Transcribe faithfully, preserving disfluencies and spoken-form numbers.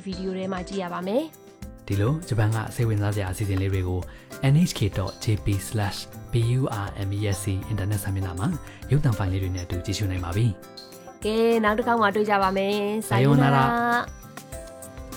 ဗီဒီယိုထဲမှာကြည့်ရပါမယ်ဒီလိုဂျပန်ကစိတ်ဝင်စားစရာအစီအစဉ်လေးတွေကို en h k dot j p slash burmesc အင်တာနက်စာမျက်နှာမှာရုပ်သံဖိုင်လေးတွေနဲ့အတူကြည့်ရှုနိုင်ပါပြီကဲနောက်တစ်ခေါက်မှတွေ့ကြပါမယ်さようなら